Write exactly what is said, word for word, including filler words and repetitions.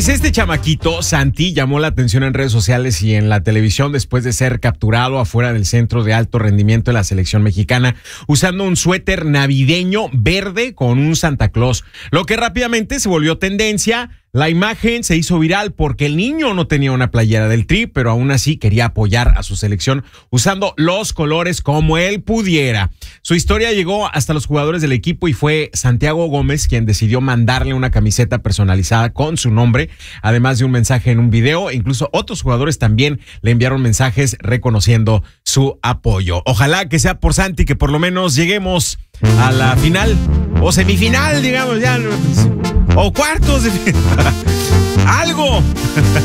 Este chamaquito, Santi, llamó la atención en redes sociales y en la televisión después de ser capturado afuera del centro de alto rendimiento de la selección mexicana usando un suéter navideño verde con un Santa Claus, lo que rápidamente se volvió tendencia. La imagen se hizo viral porque el niño no tenía una playera del Tri, pero aún así quería apoyar a su selección usando los colores como él pudiera. Su historia llegó hasta los jugadores del equipo y fue Santiago Gómez quien decidió mandarle una camiseta personalizada con su nombre, además de un mensaje en un video. Incluso otros jugadores también le enviaron mensajes reconociendo su apoyo. Ojalá que sea por Santi, que por lo menos lleguemos a la final o semifinal, digamos, ya, o cuartos de algo.